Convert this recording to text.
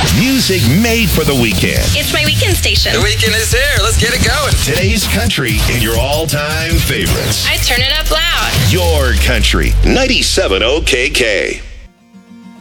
Music made for the weekend. It's my weekend station. The weekend is here. Let's get it going. Today's country and your all-time favorites. I turn it up loud. Your country. 97 OKK.